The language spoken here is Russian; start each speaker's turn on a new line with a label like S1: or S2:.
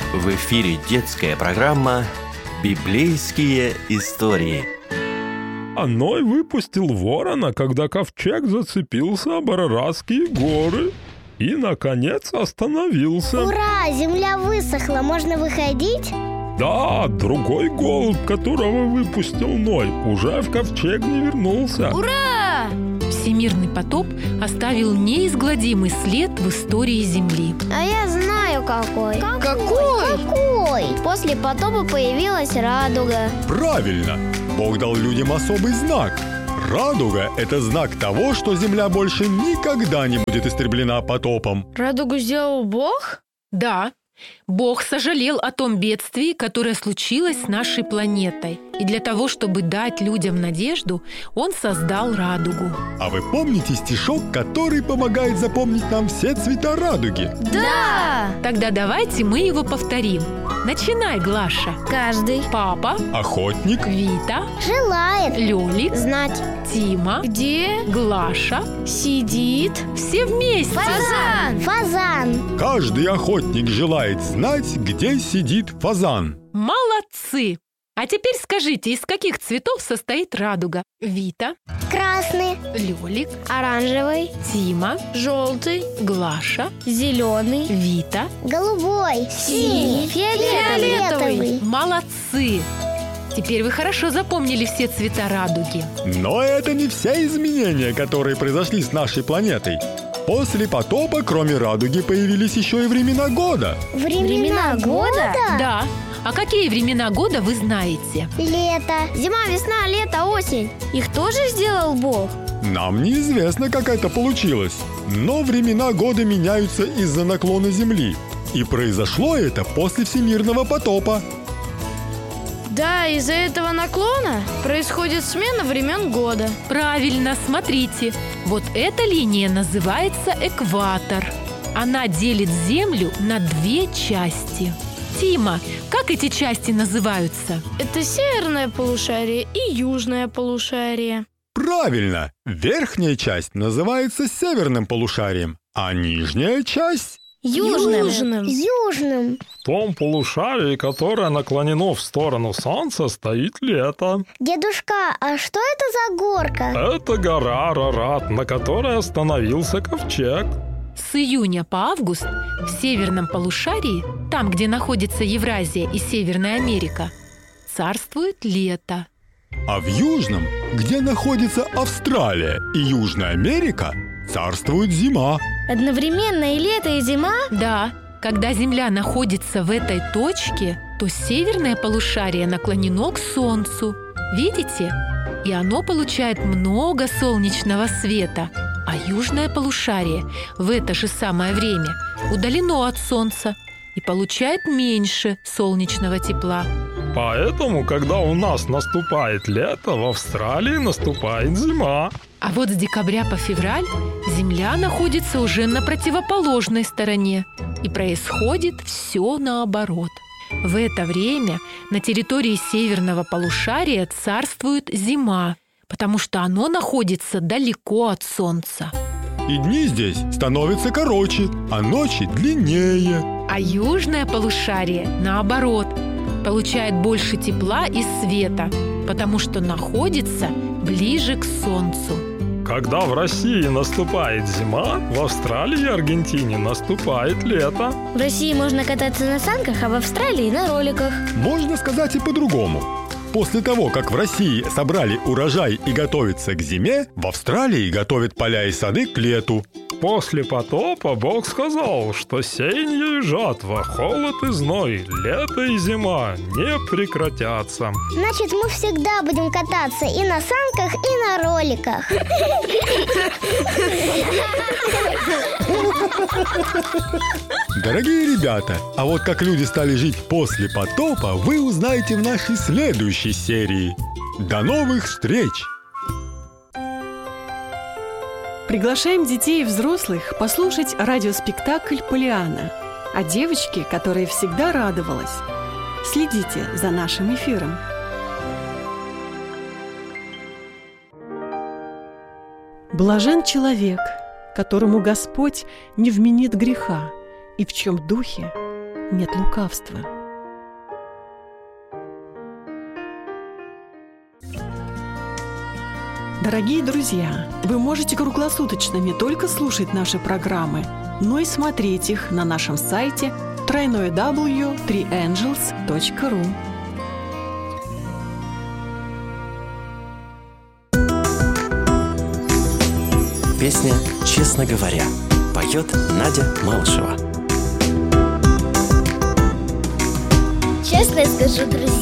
S1: В эфире детская программа «Библейские истории».
S2: Ной выпустил ворона, когда ковчег зацепился об Араратские горы и, наконец, остановился.
S3: Ура! Земля высохла, можно выходить?
S2: Да, другой голубь, которого выпустил Ной, уже в ковчег не вернулся.
S4: Ура!
S5: Всемирный потоп оставил неизгладимый след в истории Земли.
S3: А я знаю какой.
S4: Какой?
S3: После потопа появилась радуга.
S6: Правильно! Бог дал людям особый знак. Радуга – это знак того, что земля больше никогда не будет истреблена потопом.
S4: Радугу сделал Бог?
S5: Да, Бог сожалел о том бедствии, которое случилось с нашей планетой. И для того, чтобы дать людям надежду, Он создал радугу.
S6: А вы помните стишок, который помогает запомнить нам все цвета радуги?
S4: Да!
S5: Тогда давайте мы его повторим. Начинай, Глаша.
S4: Каждый.
S5: Папа,
S6: Охотник,
S5: Вита,
S3: Желает
S5: Лёлик,
S3: знать.
S5: Тима,
S4: Где
S5: Глаша.
S4: сидит
S5: Все вместе.
S3: Фазан.
S6: каждый охотник желает знать, где сидит фазан.
S5: Молодцы! А теперь скажите, из каких цветов состоит радуга? Вита,
S3: Красный,
S5: Лёлик,
S3: оранжевый,
S5: Тима,
S4: желтый,
S5: Глаша,
S4: зеленый,
S5: Вита.
S3: голубой, синий, фиолетовый.
S5: Молодцы! Теперь вы хорошо запомнили все цвета радуги.
S6: Но это не все изменения, которые произошли с нашей планетой. После потопа, кроме радуги, появились еще и времена года.
S3: Времена года?
S5: Да. А какие времена года вы знаете?
S3: Лето.
S4: зима, весна, лето, осень. Их тоже сделал Бог?
S6: Нам неизвестно, как это получилось. Но времена года меняются из-за наклона Земли. И произошло это после всемирного потопа.
S4: Да, из-за этого наклона происходит смена времен года.
S5: Правильно, смотрите. Вот эта линия называется экватор. Она делит Землю на две части. Тима, как эти части называются?
S4: Это северное полушарие и южное полушарие.
S6: Правильно! Верхняя часть называется северным полушарием, а нижняя часть...
S4: Южным.
S2: В том полушарии, которое наклонено в сторону Солнца, стоит лето.
S3: Дедушка, а что это за горка?
S2: Это гора Арарат, на которой остановился ковчег.
S5: С июня по август в северном полушарии, там, где находится Евразия и Северная Америка, царствует лето.
S6: А в южном, где находится Австралия и Южная Америка, царствует зима.
S4: Одновременно и лето, и зима?
S5: Да, когда Земля находится в этой точке, то северное полушарие наклонено к Солнцу. Видите? И оно получает много солнечного света, а южное полушарие в это же самое время удалено от Солнца и получает меньше солнечного тепла.
S2: Поэтому, когда у нас наступает лето, в Австралии наступает зима.
S5: А вот с декабря по февраль Земля находится уже на противоположной стороне, и происходит все наоборот. В это время на территории северного полушария царствует зима, потому что оно находится далеко от Солнца.
S6: И дни здесь становятся короче, а ночи длиннее.
S5: А южное полушарие, наоборот, получает больше тепла и света, потому что находится ближе к Солнцу.
S2: Когда в России наступает зима, в Австралии и Аргентине наступает лето.
S4: В России можно кататься на санках, а в Австралии на роликах.
S6: Можно сказать и по-другому. После того, как в России собрали урожай и готовятся к зиме, в Австралии готовят поля и сады к лету.
S2: После потопа Бог сказал, что сеяние и жатва, холод и зной, лето и зима не прекратятся.
S3: Значит, мы всегда будем кататься и на санках, и на роликах.
S6: Дорогие ребята, а вот как люди стали жить после потопа, вы узнаете в нашей следующей серии. До новых встреч!
S7: Приглашаем детей и взрослых послушать радиоспектакль «Полианна» о девочке, которая всегда радовалась. Следите за нашим эфиром. Блажен человек, которому Господь не вменит греха, и в чем духе нет лукавства. Дорогие друзья, вы можете круглосуточно не только слушать наши программы, но и смотреть их на нашем сайте www.3angels.ru.
S1: Песня «Честно говоря» поет Надя Малышева.
S3: Честно скажу, друзья,